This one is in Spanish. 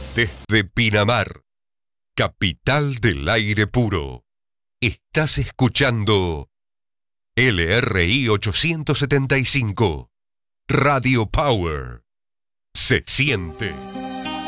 Desde Pinamar, capital del aire puro, estás escuchando LRI 875, Radio Power. Se siente.